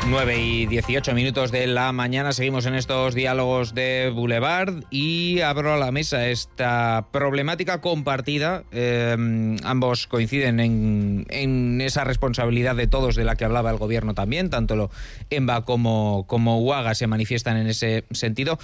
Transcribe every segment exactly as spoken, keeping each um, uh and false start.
nueve y dieciocho minutos de la mañana, seguimos en estos diálogos de Boulevard y abro a la mesa esta problemática compartida. Eh, ambos coinciden en, en esa responsabilidad de todos de la que hablaba el gobierno también, tanto lo EMBA como, como UAGA se manifiestan en ese sentido.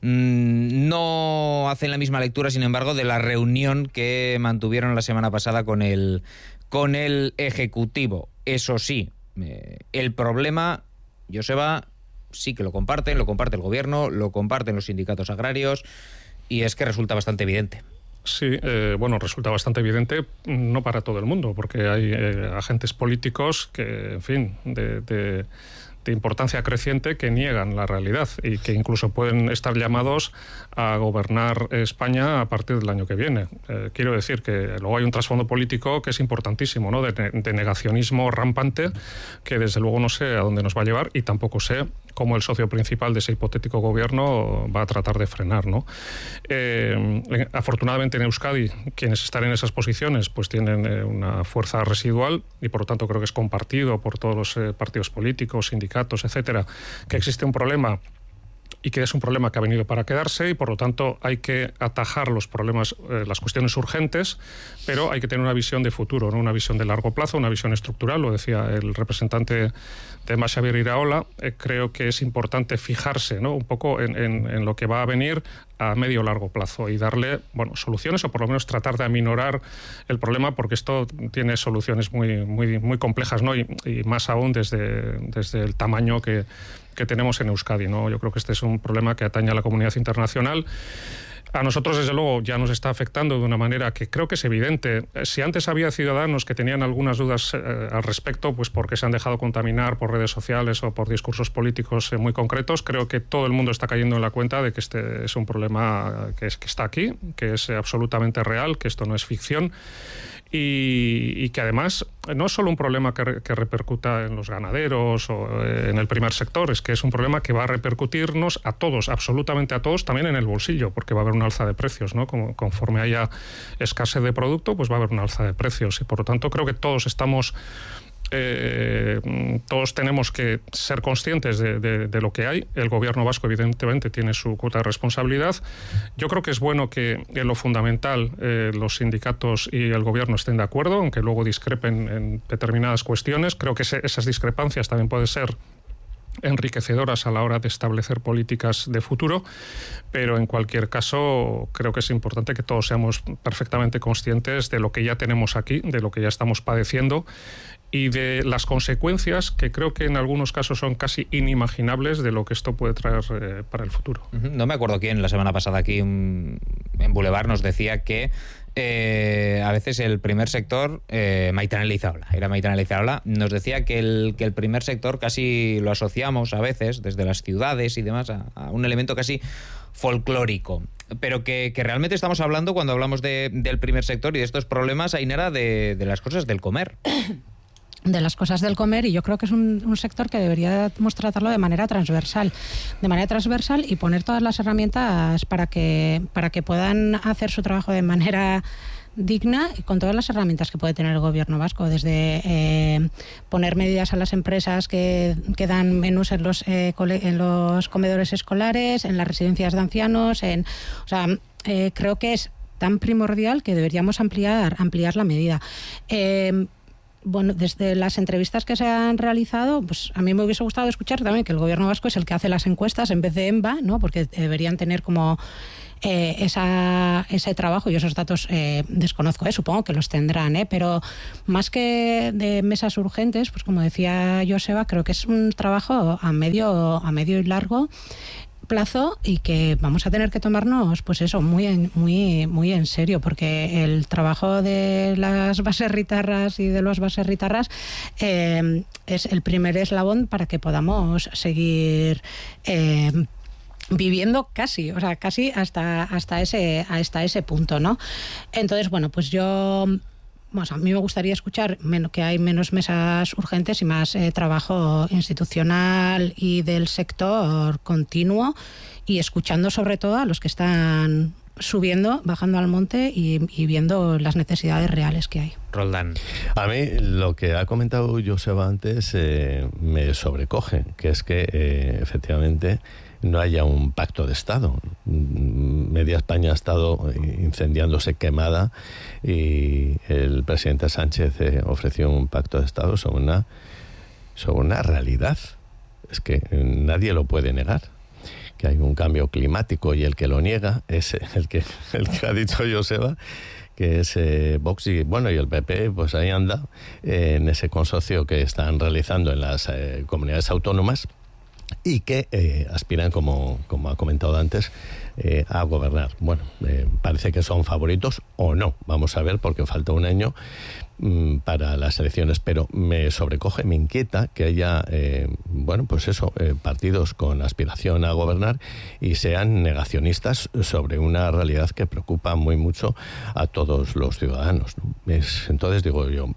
Mm, no hacen la misma lectura, sin embargo, de la reunión que mantuvieron la semana pasada con el, con el Ejecutivo. Eso sí, eh, el problema, Joseba, sí que lo comparten, lo comparte el gobierno, lo comparten los sindicatos agrarios, y es que resulta bastante evidente. Sí, eh, bueno, resulta bastante evidente, no para todo el mundo, porque hay eh, agentes políticos que, en fin, de, de, de importancia creciente que niegan la realidad y que incluso pueden estar llamados a gobernar España a partir del año que viene. Eh, quiero decir que luego hay un trasfondo político que es importantísimo, ¿no? De, de negacionismo rampante, que desde luego no sé a dónde nos va a llevar y tampoco sé cómo el socio principal de ese hipotético gobierno va a tratar de frenar, ¿no? Eh, afortunadamente en Euskadi, quienes están en esas posiciones pues tienen eh, una fuerza residual y por lo tanto creo que es compartido por todos los eh, partidos políticos, sindicatos, etcétera, que existe un problema y que es un problema que ha venido para quedarse y por lo tanto hay que atajar los problemas, eh, las cuestiones urgentes, pero hay que tener una visión de futuro, ¿no? Una visión de largo plazo, una visión estructural, lo decía el representante de EMBA, Xabier Iraola. Eh, creo que es importante fijarse, ¿no? Un poco en, en, en lo que va a venir a medio o largo plazo y darle, bueno, soluciones o por lo menos tratar de aminorar el problema, porque esto tiene soluciones muy, muy, muy complejas, ¿no? Y, y más aún desde, desde el tamaño que que tenemos en Euskadi, ¿no? Yo creo que este es un problema que atañe a la comunidad internacional. A nosotros, desde luego, ya nos está afectando de una manera que creo que es evidente. Si antes había ciudadanos que tenían algunas dudas eh, al respecto, pues porque se han dejado contaminar por redes sociales o por discursos políticos eh, muy concretos, creo que todo el mundo está cayendo en la cuenta de que este es un problema que, es, que está aquí, que es absolutamente real, que esto no es ficción. Y, y que además no es solo un problema que, re, que repercuta en los ganaderos o en el primer sector, es que es un problema que va a repercutirnos a todos, absolutamente a todos, también en el bolsillo, porque va a haber una alza de precios, ¿no? Como, conforme haya escasez de producto, pues va a haber una alza de precios y por lo tanto creo que todos estamos... Eh, todos tenemos que ser conscientes de, de, de lo que hay. El gobierno vasco evidentemente tiene su cuota de responsabilidad. Yo creo que es bueno que en lo fundamental eh, los sindicatos y el gobierno estén de acuerdo, aunque luego discrepen en determinadas cuestiones. Creo que se, esas discrepancias también pueden ser enriquecedoras a la hora de establecer políticas de futuro, pero en cualquier caso creo que es importante que todos seamos perfectamente conscientes de lo que ya tenemos aquí, de lo que ya estamos padeciendo y de las consecuencias que creo que en algunos casos son casi inimaginables de lo que esto puede traer eh, para el futuro. No me acuerdo quién la semana pasada aquí en Boulevard nos decía que Eh, a veces el primer sector, eh, Maitane Leizaola, era Maitane Leizaola, nos decía que el, que el primer sector casi lo asociamos a veces, desde las ciudades y demás, a, a un elemento casi folclórico. Pero que, que realmente estamos hablando, cuando hablamos de, del primer sector y de estos problemas, Ainara, de, de las cosas del comer. de las cosas del comer, y yo creo que es un, un sector que deberíamos tratarlo de manera transversal, de manera transversal y poner todas las herramientas para que, para que puedan hacer su trabajo de manera digna y con todas las herramientas que puede tener el gobierno vasco, desde eh, poner medidas a las empresas que, que dan menús en los, eh, cole, en los comedores escolares, en las residencias de ancianos, en, o sea, eh, creo que es tan primordial que deberíamos ampliar, ampliar la medida. Eh, Bueno, desde las entrevistas que se han realizado, pues a mí me hubiese gustado escuchar también que el gobierno vasco es el que hace las encuestas en vez de EMBA, ¿no? Porque deberían tener como eh, esa, ese trabajo. Yo esos datos eh, desconozco, ¿eh? Supongo que los tendrán, ¿eh? Pero más que de mesas urgentes, pues como decía Joseba, creo que es un trabajo a medio, a medio y largo plazo y que vamos a tener que tomarnos pues eso muy en, muy muy en serio, porque el trabajo de las baserritarras y de los baserritarras eh, es el primer eslabón para que podamos seguir eh, viviendo casi, o sea, casi hasta hasta ese hasta ese punto, ¿no? Entonces, bueno, pues yo Bueno, a mí me gustaría escuchar que hay menos mesas urgentes y más eh, trabajo institucional y del sector continuo, y escuchando sobre todo a los que están subiendo, bajando al monte y, y viendo las necesidades reales que hay. Roldán. A mí lo que ha comentado Joseba antes eh, me sobrecoge, que es que eh, efectivamente no haya un pacto de Estado. Media España ha estado incendiándose, quemada, y el presidente Sánchez eh, ofreció un pacto de Estado sobre una, sobre una realidad. Es que nadie lo puede negar, que hay un cambio climático, y el que lo niega es el que, el que ha dicho Joseba, que es eh, Vox, y bueno, y el P P, pues ahí anda, eh, en ese consorcio que están realizando en las eh, comunidades autónomas, y que eh, aspiran, como, como ha comentado antes, eh, a gobernar. Bueno, eh, parece que son favoritos o no, vamos a ver, porque falta un año mmm, para las elecciones, pero me sobrecoge, me inquieta que haya, eh, bueno, pues eso, eh, partidos con aspiración a gobernar y sean negacionistas sobre una realidad que preocupa muy mucho a todos los ciudadanos, ¿no? Es, entonces digo yo,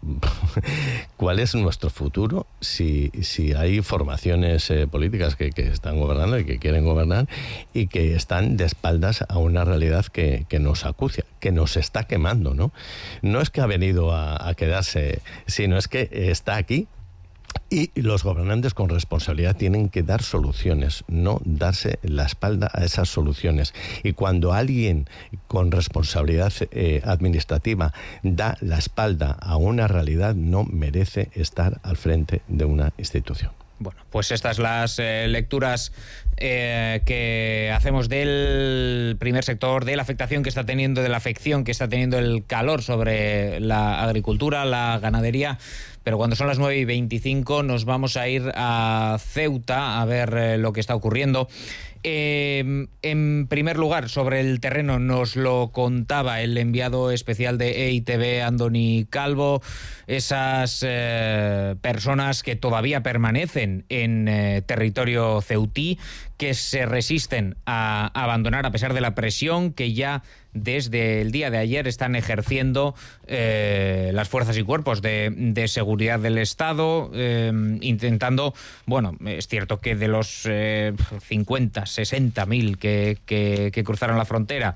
¿cuál es nuestro futuro si, si hay formaciones eh, políticas que, que están gobernando y que quieren gobernar y que están de espaldas a una realidad que, que nos acucia, que nos está quemando, ¿no? No es que ha venido a, a quedarse, sino es que está aquí. Y los gobernantes con responsabilidad tienen que dar soluciones, no darse la espalda a esas soluciones. Y cuando alguien con responsabilidad eh, administrativa da la espalda a una realidad, no merece estar al frente de una institución. Bueno, pues estas las eh, lecturas eh, que hacemos del primer sector, de la afectación que está teniendo, de la afección que está teniendo el calor sobre la agricultura, la ganadería. Pero cuando son las nueve y veinticinco nos vamos a ir a Ceuta a ver eh, lo que está ocurriendo. Eh, en primer lugar, sobre el terreno nos lo contaba el enviado especial de E I T V, Andoni Calvo, esas eh, personas que todavía permanecen en eh, territorio ceutí, que se resisten a abandonar a pesar de la presión que ya desde el día de ayer están ejerciendo eh, las fuerzas y cuerpos de, de seguridad del Estado, eh, intentando, bueno, es cierto que de los eh, cincuenta, sesenta mil que, que, que cruzaron la frontera,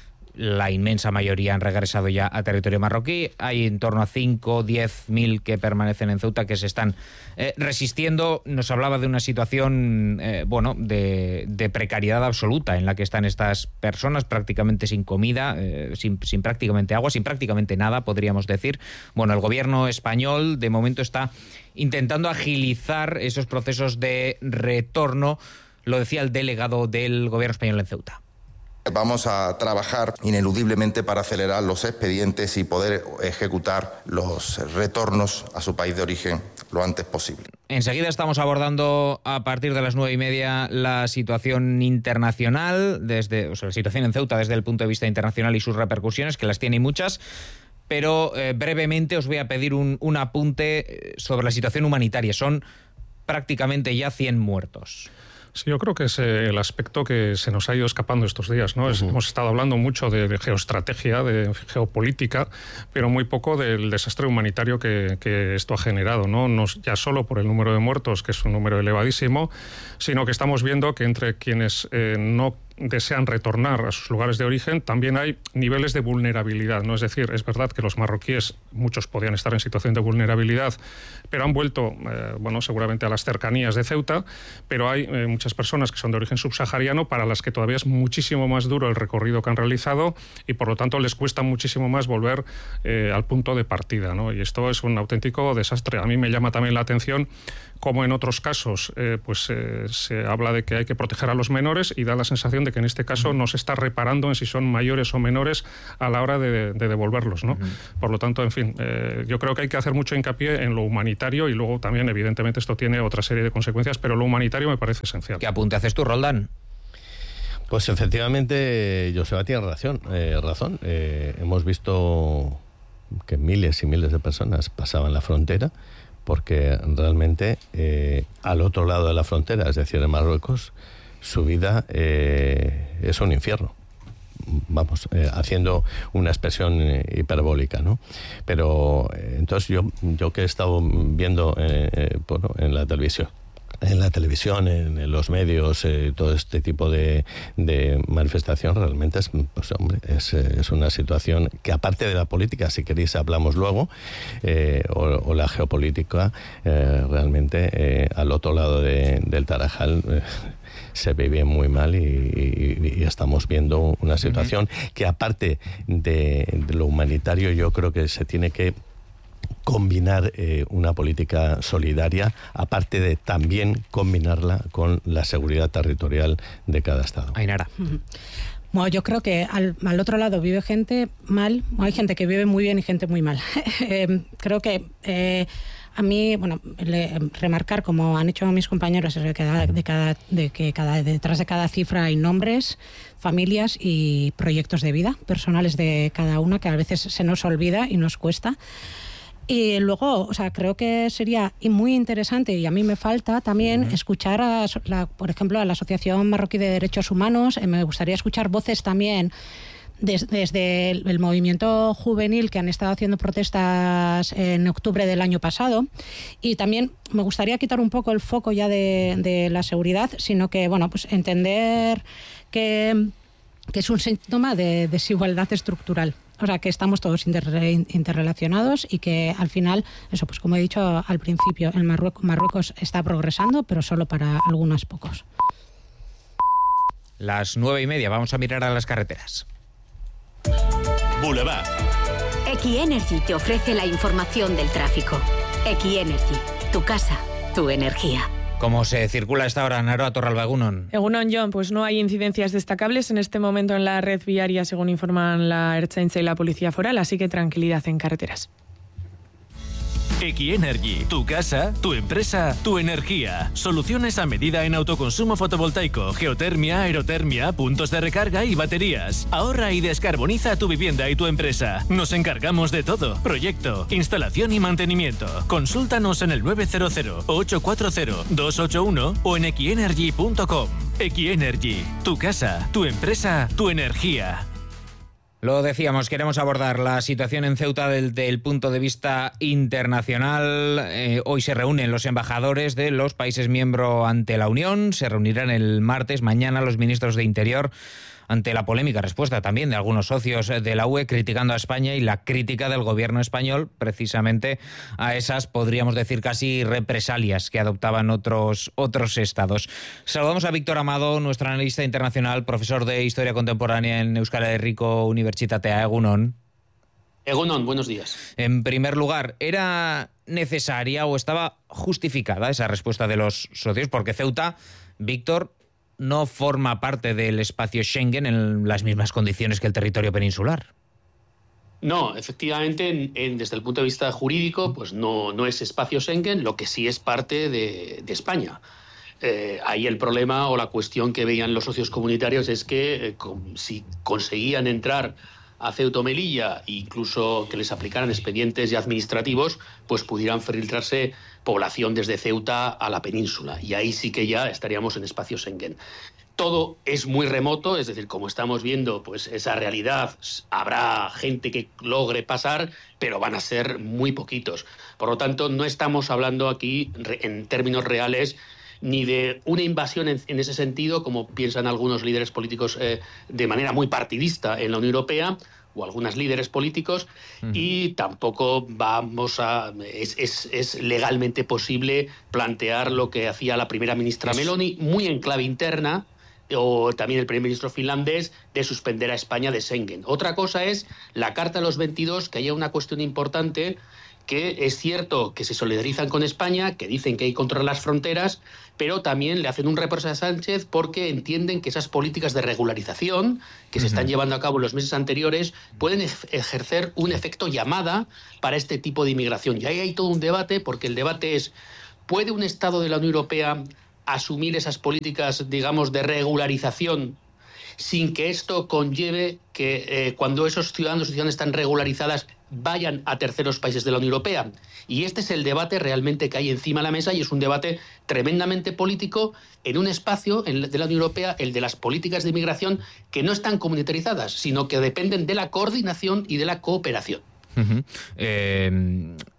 la inmensa mayoría han regresado ya a territorio marroquí. Hay en torno a cinco o diez mil que permanecen en Ceuta, que se están eh, resistiendo. Nos hablaba de una situación eh, bueno, de, de precariedad absoluta en la que están estas personas, prácticamente sin comida, eh, sin, sin prácticamente agua, sin prácticamente nada, podríamos decir. Bueno, el gobierno español de momento está intentando agilizar esos procesos de retorno, lo decía el delegado del gobierno español en Ceuta. Vamos a trabajar ineludiblemente para acelerar los expedientes y poder ejecutar los retornos a su país de origen lo antes posible. Enseguida estamos abordando a partir de las nueve y media la situación internacional, desde, o sea, la situación en Ceuta desde el punto de vista internacional y sus repercusiones, que las tiene y muchas. Pero eh, brevemente os voy a pedir un, un apunte sobre la situación humanitaria. Son prácticamente ya cien muertos. Sí, yo creo que es el aspecto que se nos ha ido escapando estos días, ¿no? Es, uh-huh. Hemos estado hablando mucho de, de geoestrategia, de geopolítica, pero muy poco del desastre humanitario que, que esto ha generado, ¿no? No ya solo por el número de muertos, que es un número elevadísimo, sino que estamos viendo que entre quienes eh, no desean retornar a sus lugares de origen, también hay niveles de vulnerabilidad, ¿no? Es decir, es verdad que los marroquíes, muchos podían estar en situación de vulnerabilidad, pero han vuelto, eh, bueno, seguramente a las cercanías de Ceuta, pero hay eh, muchas personas que son de origen subsahariano para las que todavía es muchísimo más duro el recorrido que han realizado y por lo tanto les cuesta muchísimo más volver eh, al punto de partida, ¿no? Y esto es un auténtico desastre. A mí me llama también la atención como en otros casos eh, pues eh, se habla de que hay que proteger a los menores y da la sensación de que en este caso no se está reparando en si son mayores o menores a la hora de, de devolverlos, ¿no? Uh-huh. Por lo tanto, en fin, eh, yo creo que hay que hacer mucho hincapié en lo humanitario y luego también, evidentemente, esto tiene otra serie de consecuencias, pero lo humanitario me parece esencial. ¿Qué apunte haces tú, Roldán? Pues efectivamente, Joseba tiene razón. Eh, razón. Eh, hemos visto que miles y miles de personas pasaban la frontera porque realmente eh, al otro lado de la frontera, es decir, en Marruecos, su vida eh, es un infierno. Vamos, eh, haciendo una expresión eh, hiperbólica, ¿no? Pero eh, entonces yo, yo que he estado viendo eh, eh, bueno, en la televisión en la televisión, en, en los medios, eh, todo este tipo de, de manifestación, realmente es, pues hombre, es, es una situación que, aparte de la política, si queréis hablamos luego, eh, o, o la geopolítica, eh, realmente eh, al otro lado de, del Tarajal eh, se vive muy mal y, y, y estamos viendo una situación uh-huh. que, aparte de, de lo humanitario, yo creo que se tiene que combinar eh, una política solidaria, aparte de también combinarla con la seguridad territorial de cada estado. Ainara. Bueno, yo creo que al, al otro lado vive gente mal, hay gente que vive muy bien y gente muy mal. eh, creo que eh, a mí, bueno, le, remarcar, como han hecho mis compañeros, es de, cada, de, cada, de que cada, detrás de cada cifra hay nombres, familias y proyectos de vida personales de cada una, que a veces se nos olvida y nos cuesta. Y luego, o sea, creo que sería muy interesante, y a mí me falta también uh-huh. escuchar, a la, por ejemplo, a la Asociación Marroquí de Derechos Humanos. Eh, me gustaría escuchar voces también des, desde el, el movimiento juvenil, que han estado haciendo protestas en octubre del año pasado. Y también me gustaría quitar un poco el foco ya de, de la seguridad, sino que, bueno, pues entender que, que es un síntoma de desigualdad estructural. O sea, que estamos todos inter- interrelacionados y que al final, eso, pues como he dicho al principio, el Marruecos, Marruecos está progresando, pero solo para algunos pocos. Las nueve y media, vamos a mirar a las carreteras. Boulevard. Equienergy te ofrece la información del tráfico. Equienergy, tu casa, tu energía. ¿Cómo se circula a esta hora, Naroa Torralba, Egunon? Egunon, John, pues no hay incidencias destacables en este momento en la red viaria, según informan la Ertzaintza y la Policía Foral, así que tranquilidad en carreteras. Equienergy, tu casa, tu empresa, tu energía. Soluciones a medida en autoconsumo fotovoltaico, geotermia, aerotermia, puntos de recarga y baterías. Ahorra y descarboniza tu vivienda y tu empresa. Nos encargamos de todo. Proyecto, instalación y mantenimiento. Consúltanos en el nueve cero cero, ocho cuatro cero, dos ocho uno o en equienergy punto com. Equienergy, tu casa, tu empresa, tu energía. Lo decíamos, queremos abordar la situación en Ceuta desde el punto de vista internacional. Eh, hoy se reúnen los embajadores de los países miembros ante la Unión. Se reunirán el martes, mañana, los ministros de Interior, ante la polémica respuesta también de algunos socios de la U E criticando a España y la crítica del gobierno español precisamente a esas, podríamos decir, casi represalias que adoptaban otros, otros estados. Saludamos a Víctor Amado, nuestro analista internacional, profesor de Historia Contemporánea en Euskal Herriko Unibertsitatea. Egunon. Egunon, buenos días. En primer lugar, ¿era necesaria o estaba justificada esa respuesta de los socios? Porque Ceuta, Víctor, no forma parte del espacio Schengen en las mismas condiciones que el territorio peninsular. No, efectivamente, en, en, desde el punto de vista jurídico, pues no, no es espacio Schengen, lo que sí es parte de, de España. Eh, ahí el problema o la cuestión que veían los socios comunitarios es que eh, con, si conseguían entrar a Ceuta o Melilla, incluso que les aplicaran expedientes y administrativos, pues pudieran filtrarse población desde Ceuta a la península. Y ahí sí que ya estaríamos en espacio Schengen. Todo es muy remoto, es decir, como estamos viendo, pues esa realidad, habrá gente que logre pasar, pero van a ser muy poquitos. Por lo tanto, no estamos hablando aquí en términos reales ni de una invasión en, en ese sentido, como piensan algunos líderes políticos eh, de manera muy partidista en la Unión Europea, o algunos líderes políticos, uh-huh. y tampoco vamos a es, es, es legalmente posible plantear lo que hacía la primera ministra es... Meloni, muy en clave interna, o también el primer ministro finlandés, de suspender a España de Schengen. Otra cosa es la Carta de los veintidós, que haya una cuestión importante, que es cierto que se solidarizan con España, que dicen que hay que controlar las fronteras, pero también le hacen un reproche a Sánchez porque entienden que esas políticas de regularización que uh-huh. se están llevando a cabo en los meses anteriores pueden ejercer un efecto llamada para este tipo de inmigración. Y ahí hay todo un debate, porque el debate es, ¿puede un Estado de la Unión Europea asumir esas políticas, digamos, de regularización sin que esto conlleve que eh, cuando esos ciudadanos y ciudadanas están regularizadas vayan a terceros países de la Unión Europea? Y este es el debate realmente que hay encima de la mesa, y es un debate tremendamente político en un espacio de la Unión Europea, el de las políticas de inmigración, que no están comunitarizadas, sino que dependen de la coordinación y de la cooperación. Uh-huh. Eh,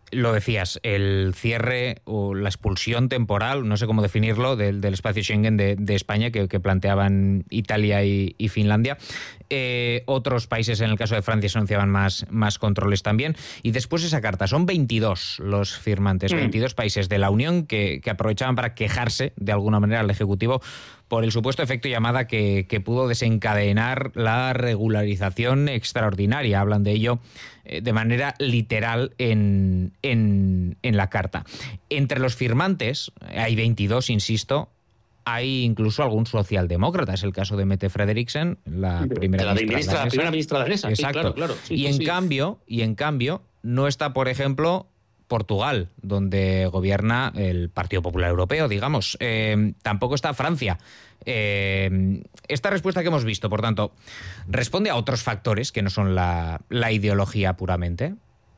lo decías, el cierre o la expulsión temporal, no sé cómo definirlo, del, del espacio Schengen de, de España que, que planteaban Italia y, y Finlandia. Eh, otros países, en el caso de Francia, se anunciaban más, más controles también. Y después esa carta, son veintidós los firmantes, mm. veintidós países de la Unión que, que aprovechaban para quejarse de alguna manera al Ejecutivo por el supuesto efecto llamada que, que pudo desencadenar la regularización extraordinaria. Hablan de ello eh, de manera literal en, en, en la carta. Entre los firmantes, hay veintidós, insisto, hay incluso algún socialdemócrata. Es el caso de Mette Frederiksen, la primera la ministra, ministra, danesa. primera ministra danesa. Exacto. Sí, claro, claro. Sí, y, sí, en sí. cambio, y en cambio, no está, por ejemplo, Portugal, donde gobierna el Partido Popular Europeo, digamos. Eh, tampoco está Francia. Eh, esta respuesta que hemos visto, por tanto, ¿responde a otros factores que no son la, la ideología puramente?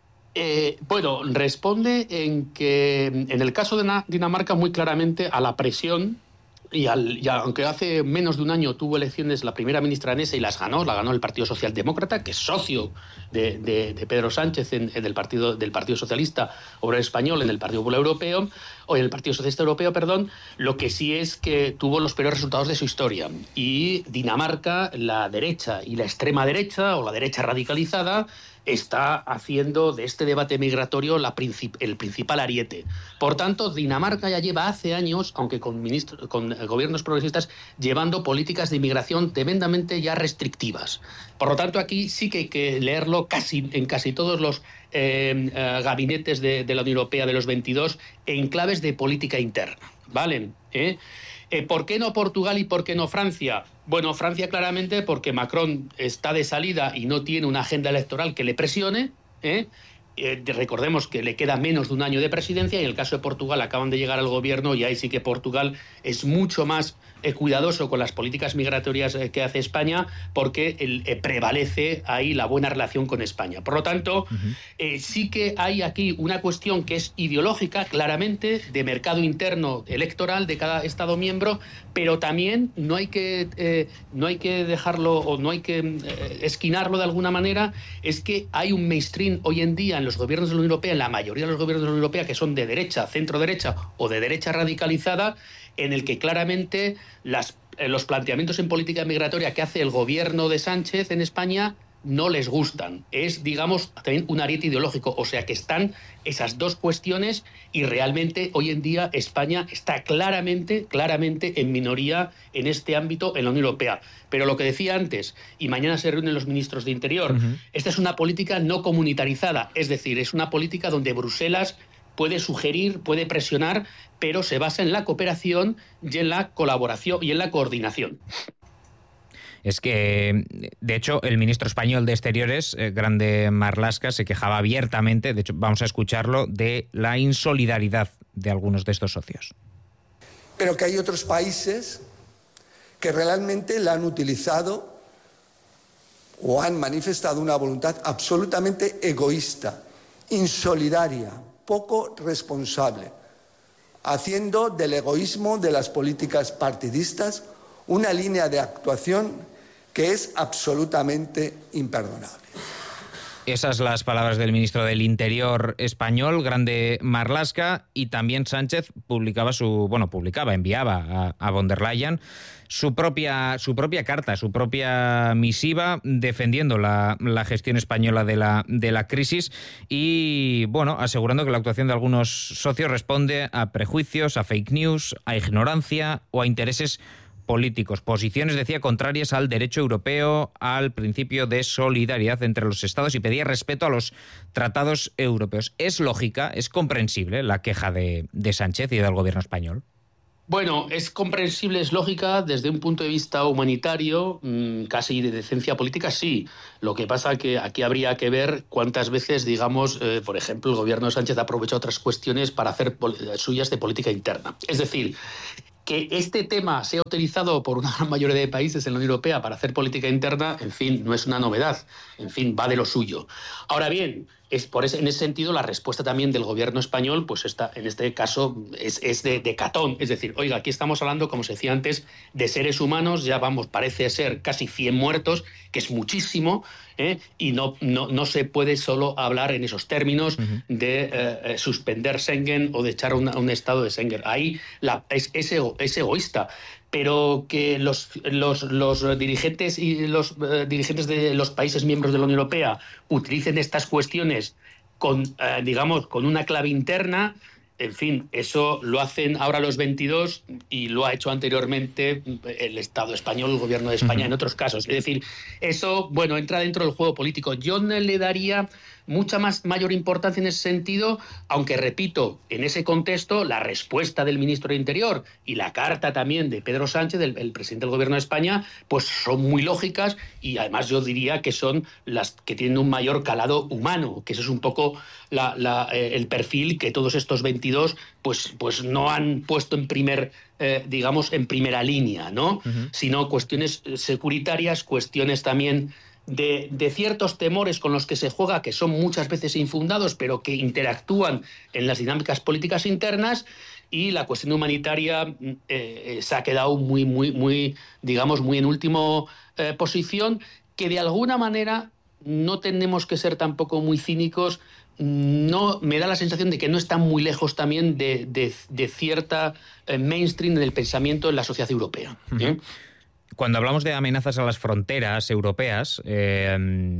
Eh, bueno, responde en que, en el caso de Dinamarca, muy claramente a la presión. Y, al, y aunque hace menos de un año tuvo elecciones la primera ministra danesa y las ganó, la ganó el Partido Socialdemócrata, que es socio de, de, de Pedro Sánchez en, en el partido, del Partido Socialista Obrero Español en el Partido Popular Europeo, o en el Partido Socialista Europeo, perdón, lo que sí es que tuvo los peores resultados de su historia. Y Dinamarca, la derecha y la extrema derecha, o la derecha radicalizada, está haciendo de este debate migratorio la princip- el principal ariete. Por tanto, Dinamarca ya lleva hace años, aunque con, ministro- con gobiernos progresistas, llevando políticas de inmigración tremendamente ya restrictivas. Por lo tanto, aquí sí que hay que leerlo casi en casi todos los eh, eh, gabinetes de, de la Unión Europea de los veintidós en claves de política interna, ¿vale? ¿Eh? Eh, ¿Por qué no Portugal y por qué no Francia? Bueno, Francia claramente porque Macron está de salida y no tiene una agenda electoral que le presione, ¿eh? Eh, recordemos que le queda menos de un año de presidencia, y en el caso de Portugal acaban de llegar al gobierno, y ahí sí que Portugal es mucho más eh, cuidadoso con las políticas migratorias eh, que hace España, porque el, eh, prevalece ahí la buena relación con España. Por lo tanto, uh-huh. eh, sí que hay aquí una cuestión que es ideológica, claramente, de mercado interno electoral de cada Estado miembro, pero también no hay que, eh, no hay que dejarlo o no hay que eh, esquinarlo de alguna manera, es que hay un mainstream hoy en día en los gobiernos de la Unión Europea, en la mayoría de los gobiernos de la Unión Europea, que son de derecha, centro-derecha o de derecha radicalizada, en el que claramente las, eh, los planteamientos en política migratoria que hace el gobierno de Sánchez en España no les gustan. Es, digamos, también un ariete ideológico. O sea que están esas dos cuestiones, y realmente hoy en día España está claramente, claramente en minoría en este ámbito en la Unión Europea. Pero lo que decía antes, y mañana se reúnen los ministros de Interior, uh-huh. esta es una política no comunitarizada. Es decir, es una política donde Bruselas puede sugerir, puede presionar, pero se basa en la cooperación y en la colaboración y en la coordinación. Es que, de hecho, el ministro español de Exteriores, eh, Grande Marlaska, se quejaba abiertamente, de hecho vamos a escucharlo, de la insolidaridad de algunos de estos socios. Pero que hay otros países que realmente la han utilizado o han manifestado una voluntad absolutamente egoísta, insolidaria, poco responsable, haciendo del egoísmo de las políticas partidistas una línea de actuación que es absolutamente imperdonable. Esas las palabras del ministro del Interior español, Grande Marlaska, y también Sánchez publicaba su, bueno, publicaba, enviaba a, a von der Leyen su propia, su propia carta, su propia misiva defendiendo la, la gestión española de la, de la crisis y, bueno, asegurando que la actuación de algunos socios responde a prejuicios, a fake news, a ignorancia o a intereses políticos. Posiciones, decía, contrarias al derecho europeo, al principio de solidaridad entre los Estados, y pedía respeto a los tratados europeos. ¿Es lógica, es comprensible la queja de, de Sánchez y del gobierno español? Bueno, es comprensible, es lógica desde un punto de vista humanitario, casi de decencia política, sí. Lo que pasa es que aquí habría que ver cuántas veces, digamos, eh, por ejemplo, el gobierno de Sánchez ha aprovechado otras cuestiones para hacer suyas de política interna. Es decir, que este tema sea utilizado por una gran mayoría de países en la Unión Europea para hacer política interna, en fin, no es una novedad. En fin, va de lo suyo. Ahora bien, es por ese, en ese sentido, la respuesta también del gobierno español, pues está, en este caso, es, es de, de catón. Es decir, oiga, aquí estamos hablando, como se decía antes, de seres humanos, ya vamos, parece ser casi cien muertos, que es muchísimo, ¿eh? y no, no, no se puede solo hablar en esos términos uh-huh. de eh, suspender Schengen o de echar una, un estado de Schengen. Ahí la, es, es, ego, es egoísta. Pero que los, los, los dirigentes y los eh, dirigentes de los países miembros de la Unión Europea utilicen estas cuestiones con, eh, digamos, con una clave interna, en fin, eso lo hacen ahora los veintidós y lo ha hecho anteriormente el Estado español, el Gobierno de España, uh-huh. en otros casos. Es decir, eso, bueno, entra dentro del juego político. Yo no le daría mucha más mayor importancia en ese sentido, aunque, repito, en ese contexto, la respuesta del ministro de Interior y la carta también de Pedro Sánchez, el, el presidente del Gobierno de España, pues son muy lógicas y además yo diría que son las que tienen un mayor calado humano, que ese es un poco la, la, eh, el perfil que todos estos veintidós pues, pues no han puesto en primer, eh, digamos, en primera línea, ¿no? Uh-huh. Sino cuestiones securitarias, cuestiones también De, de ciertos temores con los que se juega, que son muchas veces infundados, pero que interactúan en las dinámicas políticas internas, y la cuestión humanitaria eh, se ha quedado muy, muy, muy, digamos, muy en última eh, posición, que de alguna manera no tenemos que ser tampoco muy cínicos. No, me da la sensación de que no están muy lejos también de, de, de cierta eh, mainstream del pensamiento en la sociedad europea. ¿eh? Uh-huh. Cuando hablamos de amenazas a las fronteras europeas, eh,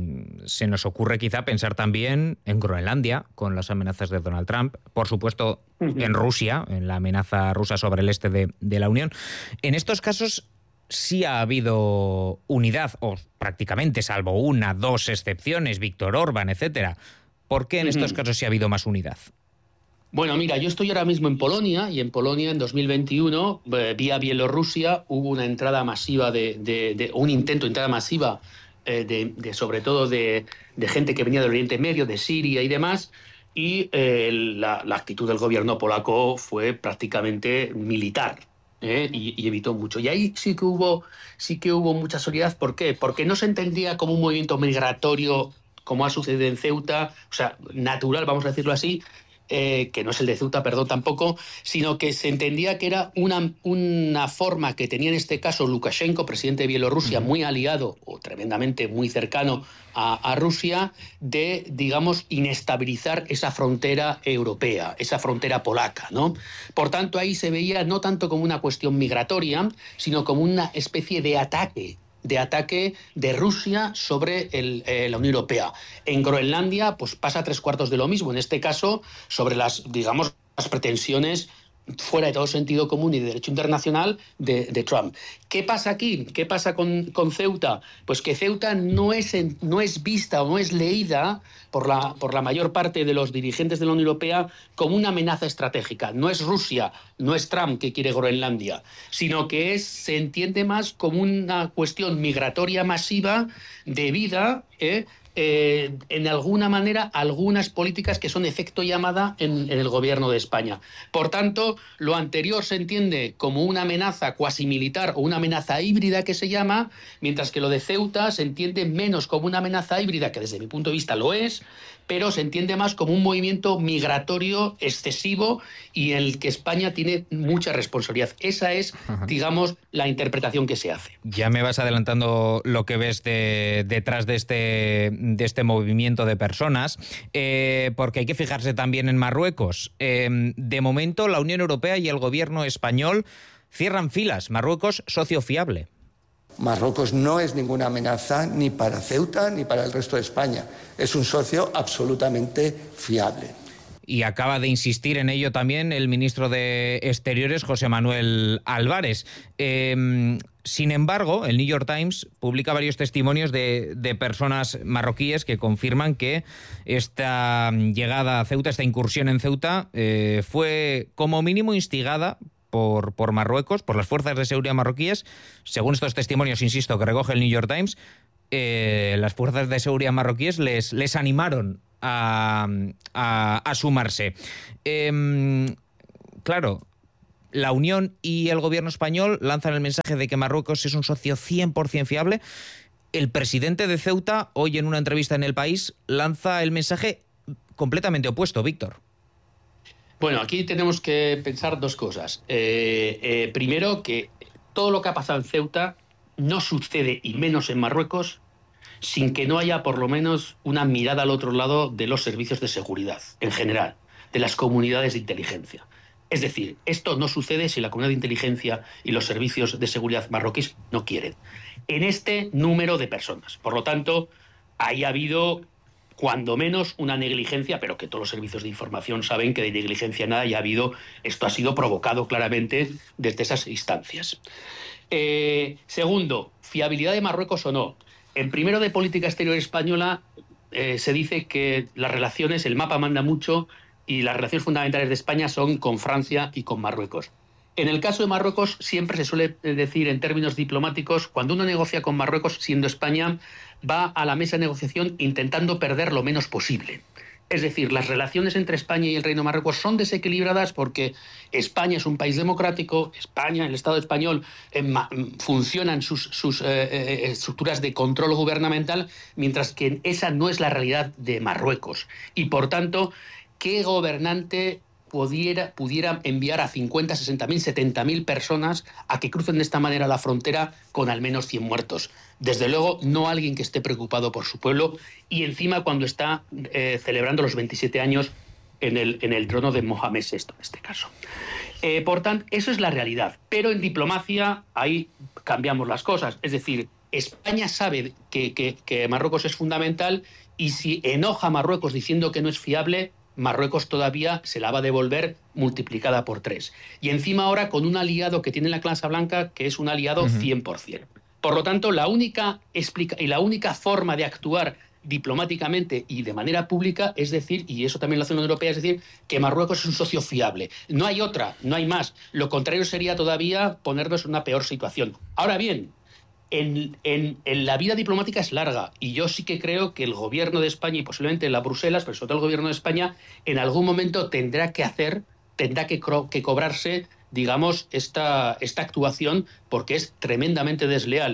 se nos ocurre quizá pensar también en Groenlandia, con las amenazas de Donald Trump, por supuesto uh-huh. en Rusia, en la amenaza rusa sobre el este de, de la Unión. En estos casos sí ha habido unidad, o prácticamente, salvo una, dos excepciones, Víctor Orbán, etcétera. ¿Por qué en uh-huh. estos casos sí ha habido más unidad? Bueno, mira, yo estoy ahora mismo en Polonia, y en Polonia en dos mil veintiuno, eh, vía Bielorrusia, hubo una entrada masiva, de, de, de un intento de entrada masiva, eh, de, de, sobre todo de, de gente que venía del Oriente Medio, de Siria y demás, y eh, la, la actitud del gobierno polaco fue prácticamente militar. ¿eh? Y, y evitó mucho. Y ahí sí que hubo, sí que hubo mucha solidaridad. ¿Por qué? Porque no se entendía como un movimiento migratorio, como ha sucedido en Ceuta, o sea, natural, vamos a decirlo así, Eh, que no es el de Ceuta, perdón, tampoco, sino que se entendía que era una, una forma que tenía en este caso Lukashenko, presidente de Bielorrusia, uh-huh. muy aliado o tremendamente muy cercano a, a Rusia, de, digamos, inestabilizar esa frontera europea, esa frontera polaca, ¿no? Por tanto, ahí se veía no tanto como una cuestión migratoria, sino como una especie de ataque de ataque de Rusia sobre el, eh, la Unión Europea. En Groenlandia, pues pasa tres cuartos de lo mismo. En este caso, sobre las, digamos, las pretensiones fuera de todo sentido común y de derecho internacional de, de Trump. ¿Qué pasa aquí? ¿Qué pasa con, con Ceuta? Pues que Ceuta no es, en, no es vista o no es leída por la, por la mayor parte de los dirigentes de la Unión Europea como una amenaza estratégica. No es Rusia, no es Trump que quiere Groenlandia, sino que es, se entiende más como una cuestión migratoria masiva debida ¿eh? Eh, en alguna manera algunas políticas que son efecto llamada en, en el gobierno de España. Por tanto, lo anterior se entiende como una amenaza cuasi militar o una amenaza híbrida que se llama, mientras que lo de Ceuta se entiende menos como una amenaza híbrida, que desde mi punto de vista lo es, pero se entiende más como un movimiento migratorio excesivo y en el que España tiene mucha responsabilidad. Esa es, Ajá. digamos, la interpretación que se hace. Ya me vas adelantando lo que ves de, detrás de este, de este movimiento de personas, eh, porque hay que fijarse también en Marruecos. Eh, de momento, la Unión Europea y el gobierno español cierran filas. Marruecos, socio fiable. Marruecos no es ninguna amenaza ni para Ceuta ni para el resto de España. Es un socio absolutamente fiable. Y acaba de insistir en ello también el ministro de Exteriores, José Manuel Álvarez. Eh, sin embargo, el New York Times publica varios testimonios de, de personas marroquíes que confirman que esta llegada a Ceuta, esta incursión en Ceuta, eh, fue como mínimo instigada Por, por Marruecos, por las fuerzas de seguridad marroquíes. Según estos testimonios, insisto, que recoge el New York Times, eh, las fuerzas de seguridad marroquíes les, les animaron a, a, a sumarse. Eh, claro, la Unión y el gobierno español lanzan el mensaje de que Marruecos es un socio cien por ciento fiable. El presidente de Ceuta, hoy en una entrevista en El País, lanza el mensaje completamente opuesto, Víctor. Bueno, aquí tenemos que pensar dos cosas. Eh, eh, primero, que todo lo que ha pasado en Ceuta no sucede, y menos en Marruecos, sin que no haya por lo menos una mirada al otro lado de los servicios de seguridad, en general, de las comunidades de inteligencia. Es decir, esto no sucede si la comunidad de inteligencia y los servicios de seguridad marroquíes no quieren. En este número de personas. Por lo tanto, ahí ha habido, cuando menos, una negligencia, pero que todos los servicios de información saben que de negligencia nada, y ha habido, esto ha sido provocado claramente desde esas instancias. Eh, segundo, fiabilidad de Marruecos o no. En primero de política exterior española eh, se dice que las relaciones, el mapa manda mucho, y las relaciones fundamentales de España son con Francia y con Marruecos. En el caso de Marruecos siempre se suele decir en términos diplomáticos, cuando uno negocia con Marruecos, siendo España, va a la mesa de negociación intentando perder lo menos posible. Es decir, las relaciones entre España y el Reino de Marruecos son desequilibradas porque España es un país democrático, España, el Estado español, eh, funcionan sus, sus eh, estructuras de control gubernamental, mientras que esa no es la realidad de Marruecos. Y por tanto, ¿qué gobernante pudiera, pudiera enviar a cincuenta, sesenta mil, setenta mil personas a que crucen de esta manera la frontera con al menos cien muertos? Desde luego, no alguien que esté preocupado por su pueblo, y encima cuando está eh, celebrando los veintisiete años en el, en el trono de Mohamed sexto, en este caso. Eh, por tanto, eso es la realidad. Pero en diplomacia, ahí cambiamos las cosas. Es decir, España sabe que, que, que Marruecos es fundamental, y si enoja a Marruecos diciendo que no es fiable, Marruecos todavía se la va a devolver multiplicada por tres. Y encima ahora con un aliado que tiene la Casa Blanca, que es un aliado uh-huh. cien por ciento. Por lo tanto, la única, explica y la única forma de actuar diplomáticamente y de manera pública es decir, y eso también lo hace la Unión Europea, es decir, que Marruecos es un socio fiable. No hay otra, no hay más. Lo contrario sería todavía ponernos en una peor situación. Ahora bien, En, en, en la vida diplomática es larga, y yo sí que creo que el gobierno de España, y posiblemente la Bruselas, pero sobre todo el gobierno de España, en algún momento tendrá que hacer, tendrá que, que cobrarse, digamos, esta, esta actuación, porque es tremendamente desleal.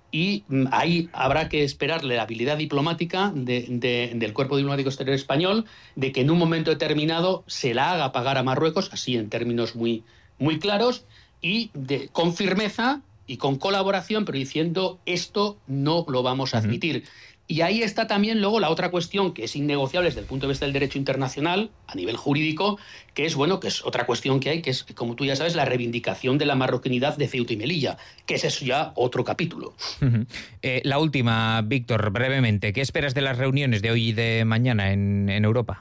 Y ahí habrá que esperarle la habilidad diplomática de, de, del Cuerpo Diplomático Exterior Español, de que en un momento determinado se la haga pagar a Marruecos, así en términos muy, muy claros, y de, con firmeza y con colaboración, pero diciendo esto no lo vamos a admitir. Uh-huh. Y ahí está también luego la otra cuestión que es innegociable desde el punto de vista del derecho internacional, a nivel jurídico, que es, bueno, que es otra cuestión que hay, que es, como tú ya sabes, la reivindicación de la marroquinidad de Ceuta y Melilla, que es eso ya otro capítulo. Uh-huh. Eh, la última, Víctor, brevemente, ¿qué esperas de las reuniones de hoy y de mañana en, en Europa?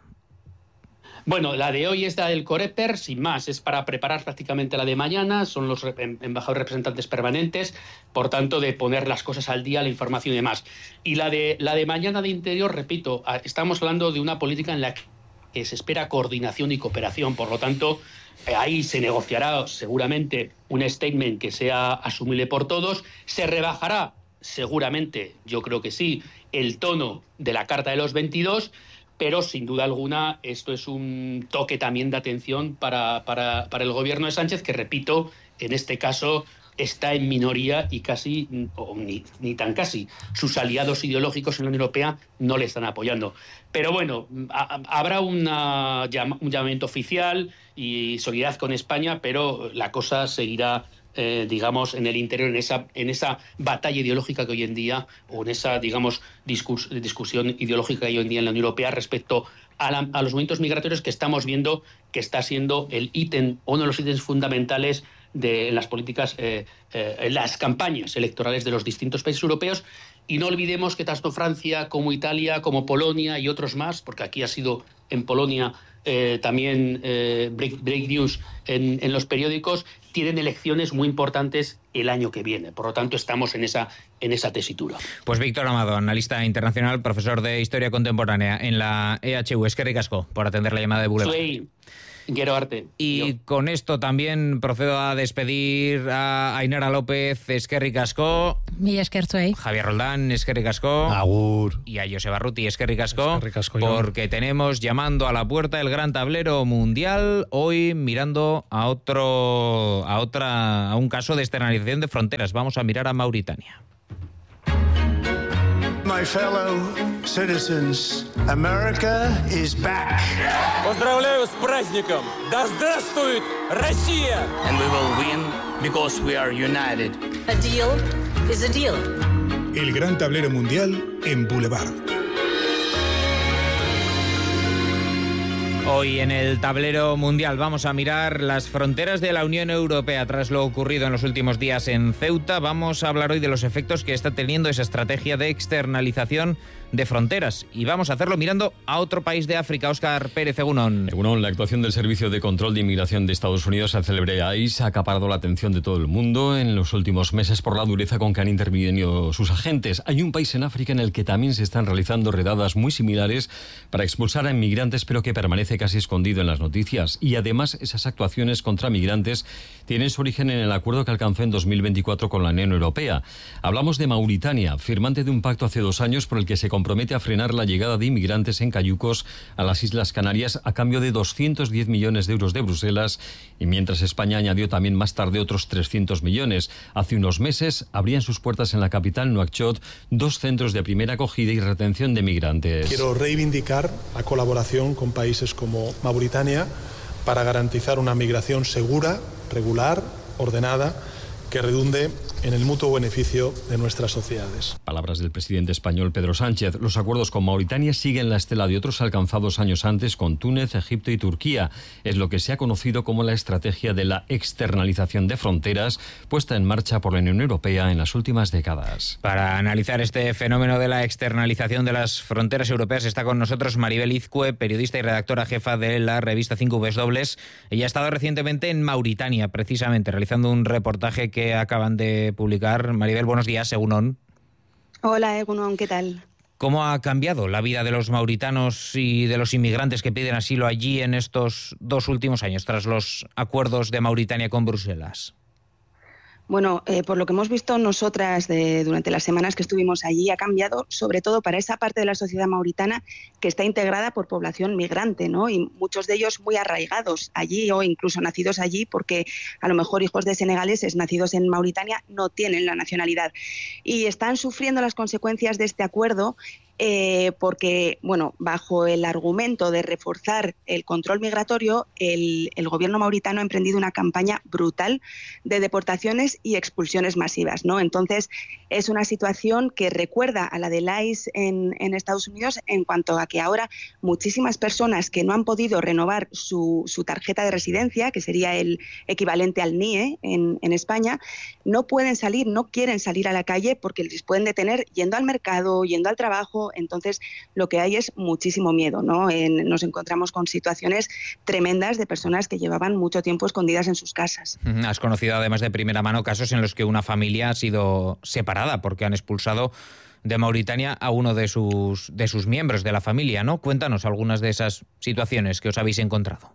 Bueno, la de hoy es la del Coreper, sin más, es para preparar prácticamente la de mañana, son los embajadores representantes permanentes, por tanto, de poner las cosas al día, la información y demás. Y la de, la de mañana de Interior, repito, estamos hablando de una política en la que se espera coordinación y cooperación, por lo tanto, ahí se negociará seguramente un statement que sea asumible por todos, se rebajará seguramente, yo creo que sí, el tono de la Carta de los veintidós, pero sin duda alguna esto es un toque también de atención para, para, para el gobierno de Sánchez, que, repito, en este caso está en minoría y casi, o ni, ni tan casi, sus aliados ideológicos en la Unión Europea no le están apoyando. Pero bueno, a, habrá una, un llamamiento oficial y solidaridad con España, pero la cosa seguirá Eh, digamos, en el interior, en esa, en esa batalla ideológica que hoy en día, o en esa, digamos, discurs, discusión ideológica que hay hoy en día en la Unión Europea respecto a, la, a los movimientos migratorios, que estamos viendo que está siendo el ítem, uno de los ítems fundamentales de en las políticas, eh, eh, en las campañas electorales de los distintos países europeos. Y no olvidemos que tanto Francia como Italia, como Polonia y otros más, porque aquí ha sido en Polonia eh, también eh, break, break news en, en los periódicos, tienen elecciones muy importantes el año que viene. Por lo tanto, estamos en esa, en esa tesitura. Pues Víctor Amado, analista internacional, profesor de Historia Contemporánea en la E H U. Eskerrik asko por atender la llamada de Boulevard. Soy Quiero arte. Y yo. Con esto también procedo a despedir a Ainara López, eskerrik asko. Mi eskertzuei. Javier Roldán, eskerrik asko. Agur. Y a Joseba Ruti, eskerrik asko. Eskerrik asko, porque tenemos llamando a la puerta el gran tablero mundial, hoy mirando a otro, a otra, a un caso de externalización de fronteras. Vamos a mirar a Mauritania. My fellow citizens, America is back. Поздравляю с праздником! Да здравствует Россия! And we will win because we are united. A deal is a deal. El gran tablero mundial en Boulevard. Hoy en el tablero mundial vamos a mirar las fronteras de la Unión Europea tras lo ocurrido en los últimos días en Ceuta. Vamos a hablar hoy de los efectos que está teniendo esa estrategia de externalización de fronteras y vamos a hacerlo mirando a otro país de África. Óscar Pérez, Egunon. Egunon, la actuación del Servicio de Control de Inmigración de Estados Unidos, el célebre I C E, ha acaparado la atención de todo el mundo en los últimos meses por la dureza con que han intervenido sus agentes. Hay un país en África en el que también se están realizando redadas muy similares para expulsar a inmigrantes, pero que permanece casi escondido en las noticias. Y además, esas actuaciones contra migrantes tienen su origen en el acuerdo que alcanzó en dos mil veinticuatro con la Unión Europea. Hablamos de Mauritania, firmante de un pacto hace dos años por el que se compromete a frenar la llegada de inmigrantes en cayucos a las Islas Canarias a cambio de doscientos diez millones de euros de Bruselas, y mientras España añadió también más tarde otros trescientos millones. Hace unos meses abrían sus puertas en la capital, Nuakchot, dos centros de primera acogida y retención de migrantes. Quiero reivindicar la colaboración con países como Mauritania para garantizar una migración segura, regular, ordenada, que redunde en el mutuo beneficio de nuestras sociedades. Palabras del presidente español Pedro Sánchez. Los acuerdos con Mauritania siguen la estela de otros alcanzados años antes con Túnez, Egipto y Turquía. Es lo que se ha conocido como la estrategia de la externalización de fronteras, puesta en marcha por la Unión Europea en las últimas décadas. Para analizar este fenómeno de la externalización de las fronteras europeas está con nosotros Maribel Izcue, periodista y redactora jefa de la revista cinco W. Ella ha estado recientemente en Mauritania, precisamente, realizando un reportaje que acaban de publicar. Maribel, buenos días, Egunon. Hola, Egunon, ¿qué tal? ¿Cómo ha cambiado la vida de los mauritanos y de los inmigrantes que piden asilo allí en estos dos últimos años, tras los acuerdos de Mauritania con Bruselas? Bueno, eh, por lo que hemos visto nosotras de, durante las semanas que estuvimos allí, ha cambiado sobre todo para esa parte de la sociedad mauritana que está integrada por población migrante, ¿no? Y muchos de ellos muy arraigados allí o incluso nacidos allí, porque a lo mejor hijos de senegaleses nacidos en Mauritania no tienen la nacionalidad. Y están sufriendo las consecuencias de este acuerdo Eh, porque, bueno, bajo el argumento de reforzar el control migratorio, el, el gobierno mauritano ha emprendido una campaña brutal de deportaciones y expulsiones masivas, ¿no? Entonces, es una situación que recuerda a la del I C E en, en Estados Unidos, en cuanto a que ahora muchísimas personas que no han podido renovar su, su tarjeta de residencia, que sería el equivalente al N I E en, en España, no pueden salir, no quieren salir a la calle porque les pueden detener yendo al mercado, yendo al trabajo. Entonces, lo que hay es muchísimo miedo, ¿no? En, nos encontramos con situaciones tremendas de personas que llevaban mucho tiempo escondidas en sus casas. Has conocido además de primera mano casos en los que una familia ha sido separada porque han expulsado de Mauritania a uno de sus, de sus miembros de la familia, ¿no? Cuéntanos algunas de esas situaciones que os habéis encontrado.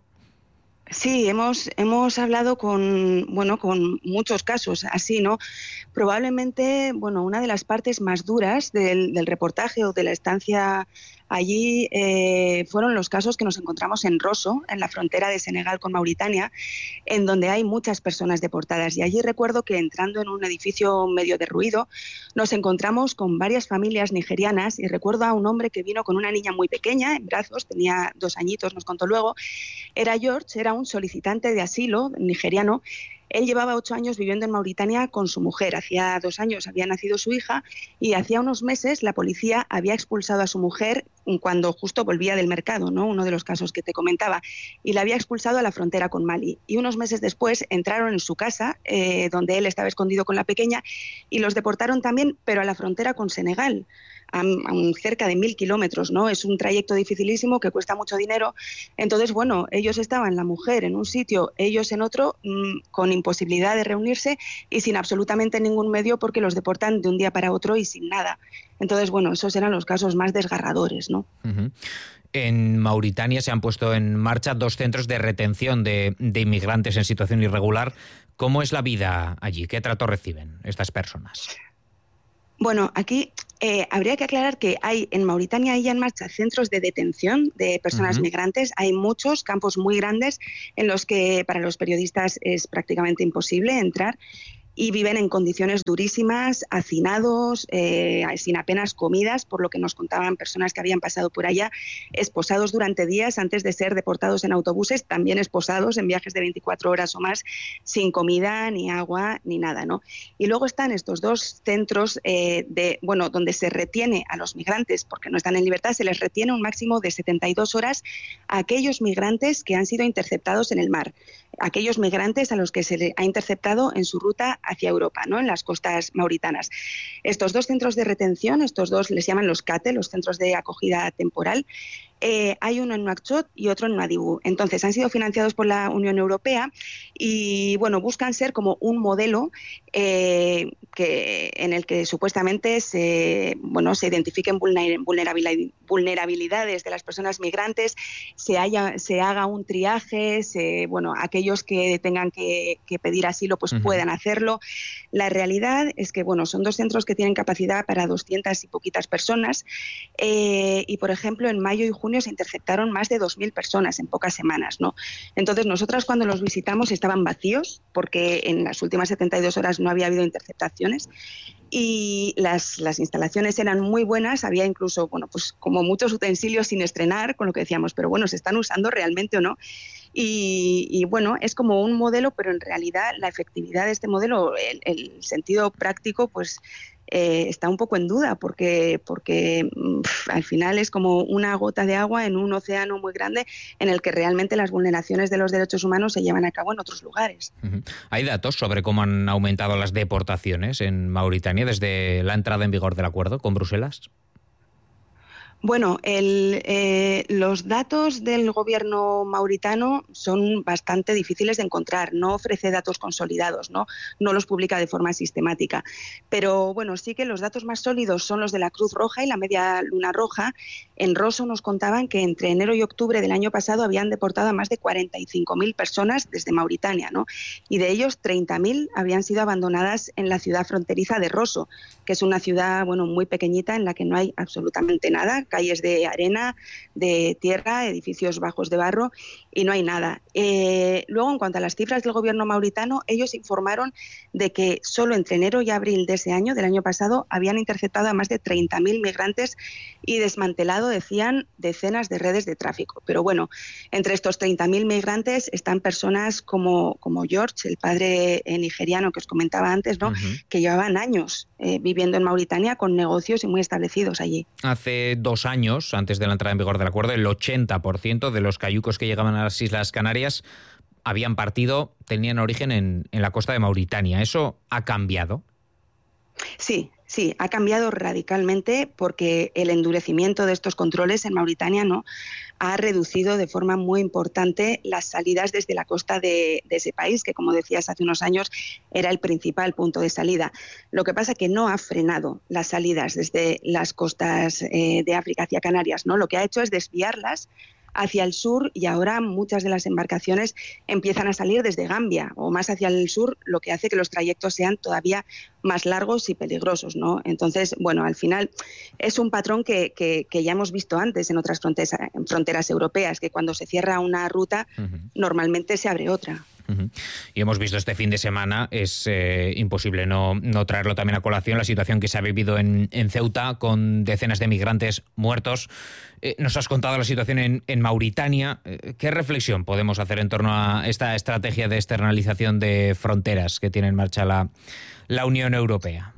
Sí, hemos, hemos hablado con, bueno, con muchos casos así, ¿no? Probablemente, bueno, una de las partes más duras del, del reportaje o de la estancia allí eh, fueron los casos que nos encontramos en Rosso, en la frontera de Senegal con Mauritania, en donde hay muchas personas deportadas. Y allí recuerdo que entrando en un edificio medio derruido, nos encontramos con varias familias nigerianas y recuerdo a un hombre que vino con una niña muy pequeña en brazos, tenía dos añitos, nos contó luego. Era George, era un solicitante de asilo nigeriano. Él llevaba ocho años viviendo en Mauritania con su mujer. Hacía dos años había nacido su hija y hacía unos meses la policía había expulsado a su mujer cuando justo volvía del mercado, ¿no? Uno de los casos que te comentaba, y la había expulsado a la frontera con Mali. Y unos meses después entraron en su casa, eh, donde él estaba escondido con la pequeña, y los deportaron también, pero a la frontera con Senegal, a, a un, cerca de mil kilómetros, ¿no? Es un trayecto dificilísimo que cuesta mucho dinero. Entonces, bueno, ellos estaban, la mujer en un sitio, ellos en otro, mmm, con imposibilidad de reunirse y sin absolutamente ningún medio porque los deportan de un día para otro y sin nada. Entonces, bueno, esos eran los casos más desgarradores, ¿no? Uh-huh. En Mauritania se han puesto en marcha dos centros de retención de, de inmigrantes en situación irregular. ¿Cómo es la vida allí? ¿Qué trato reciben estas personas? Bueno, aquí eh, habría que aclarar que hay en Mauritania hay ya en marcha centros de detención de personas uh-huh. migrantes. Hay muchos campos muy grandes en los que para los periodistas es prácticamente imposible entrar. y viven en condiciones durísimas, hacinados, eh, sin apenas comidas, por lo que nos contaban personas que habían pasado por allá, esposados durante días antes de ser deportados en autobuses, también esposados en viajes de veinticuatro horas o más, sin comida, ni agua, ni nada, ¿no? Y luego están estos dos centros eh, de, bueno, donde se retiene a los migrantes, porque no están en libertad, se les retiene un máximo de setenta y dos horas a aquellos migrantes que han sido interceptados en el mar, aquellos migrantes a los que se les ha interceptado en su ruta hacia Europa, ¿no? En las costas mauritanas. Estos dos centros de retención, estos dos les llaman los C A T E, los centros de acogida temporal, eh, hay uno en Nuakchot y otro en Nuadhibou. Entonces, han sido financiados por la Unión Europea y, bueno, buscan ser como un modelo eh, que, en el que supuestamente se, bueno, se identifiquen vulnerabilidades de las personas migrantes, se, haya, se haga un triaje, se, bueno, aquellos que tengan que, que pedir asilo pues uh-huh. puedan hacerlo. La realidad es que, bueno, son dos centros que tienen capacidad para doscientas y poquitas personas eh, y, por ejemplo, en mayo y junio se interceptaron más de dos mil personas en pocas semanas, ¿no? Entonces, nosotras cuando los visitamos estaban vacíos porque en las últimas setenta y dos horas no había habido interceptaciones y las, las instalaciones eran muy buenas, había incluso, bueno, pues como muchos utensilios sin estrenar, con lo que decíamos, pero bueno, ¿se están usando realmente o no? Y, y bueno, es como un modelo, pero en realidad la efectividad de este modelo, el, el sentido práctico, pues eh, está un poco en duda, porque, porque pff, al final es como una gota de agua en un océano muy grande en el que realmente las vulneraciones de los derechos humanos se llevan a cabo en otros lugares. Uh-huh. ¿Hay datos sobre cómo han aumentado las deportaciones en Mauritania desde la entrada en vigor del acuerdo con Bruselas? Bueno, el, eh, los datos del gobierno mauritano son bastante difíciles de encontrar. No ofrece datos consolidados, ¿no? No los publica de forma sistemática. Pero bueno, sí que los datos más sólidos son los de la Cruz Roja y la Media Luna Roja. En Rosso nos contaban que entre enero y octubre del año pasado habían deportado a más de cuarenta y cinco mil personas desde Mauritania, ¿no? Y de ellos treinta mil habían sido abandonadas en la ciudad fronteriza de Rosso, que es una ciudad, bueno, muy pequeñita en la que no hay absolutamente nada, calles de arena, de tierra, edificios bajos de barro y no hay nada. Eh, luego, en cuanto a las cifras del gobierno mauritano, ellos informaron de que solo entre enero y abril de ese año, del año pasado, habían interceptado a más de treinta mil migrantes y desmantelado, decían, decenas de redes de tráfico. Pero bueno, entre estos treinta mil migrantes están personas como, como George, el padre eh, nigeriano que os comentaba antes, ¿no? Uh-huh. Que llevaban años eh, viviendo en Mauritania con negocios y muy establecidos allí. Hace dos años, antes de la entrada en vigor del acuerdo, el ochenta por ciento de los cayucos que llegaban a las Islas Canarias habían partido, tenían origen en, en la costa de Mauritania. ¿Eso ha cambiado? Sí, sí, ha cambiado radicalmente porque el endurecimiento de estos controles en Mauritania, ¿no?, ha reducido de forma muy importante las salidas desde la costa de, de ese país, que como decías hace unos años era el principal punto de salida. Lo que pasa es que no ha frenado las salidas desde las costas eh, de África hacia Canarias, ¿no? Lo que ha hecho es desviarlas hacia el sur y ahora muchas de las embarcaciones empiezan a salir desde Gambia o más hacia el sur, lo que hace que los trayectos sean todavía más largos y peligrosos, ¿no? Entonces, bueno, al final es un patrón que, que, que ya hemos visto antes en otras fronteras, en fronteras europeas, que cuando se cierra una ruta, uh-huh. normalmente se abre otra. Uh-huh. Y hemos visto este fin de semana, es eh, imposible no, no traerlo también a colación, la situación que se ha vivido en, en Ceuta con decenas de migrantes muertos. Eh, nos has contado la situación en, en Mauritania. Eh, ¿Qué reflexión podemos hacer en torno a esta estrategia de externalización de fronteras que tiene en marcha la, la Unión Europea?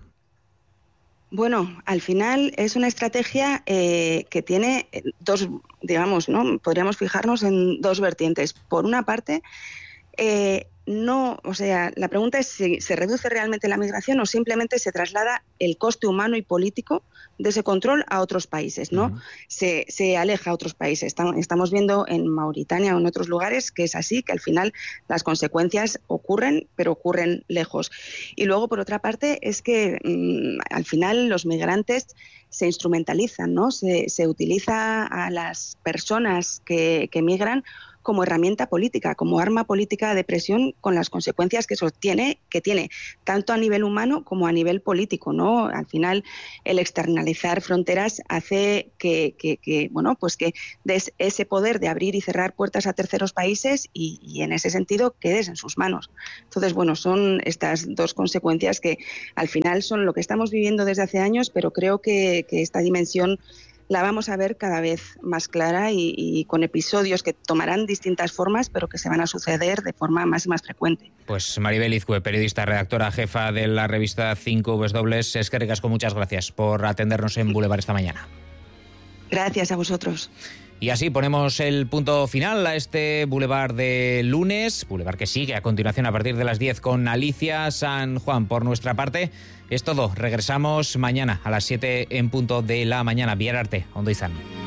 Bueno, al final es una estrategia eh, que tiene dos, digamos, ¿no? Podríamos fijarnos en dos vertientes. Por una parte, Eh, no, o sea, la pregunta es si se reduce realmente la migración o simplemente se traslada el coste humano y político de ese control a otros países, ¿no? Uh-huh. Se, se aleja a otros países. Estamos, estamos viendo en Mauritania o en otros lugares que es así, que al final las consecuencias ocurren, pero ocurren lejos. Y luego, por otra parte, es que mmm, al final los migrantes se instrumentalizan, ¿no? Se, se utiliza a las personas que, que migran como herramienta política, como arma política de presión, con las consecuencias que eso tiene, que tiene tanto a nivel humano como a nivel político, ¿no? Al final, el externalizar fronteras hace que, que, que bueno, pues que des ese poder de abrir y cerrar puertas a terceros países y, y en ese sentido quedes en sus manos. Entonces, bueno, son estas dos consecuencias que al final son lo que estamos viviendo desde hace años, pero creo que, que esta dimensión la vamos a ver cada vez más clara y, y con episodios que tomarán distintas formas, pero que se van a suceder de forma más y más frecuente. Pues Maribel Izcue, periodista, redactora jefa de la revista cinco W, es que ricasco, muchas gracias por atendernos en Boulevard esta mañana. Gracias a vosotros. Y así ponemos el punto final a este Boulevard de lunes, Boulevard que sigue a continuación a partir de las diez con Alicia San Juan. Por nuestra parte es todo, regresamos mañana a las siete en punto de la mañana. Bihar arte, ondo izan.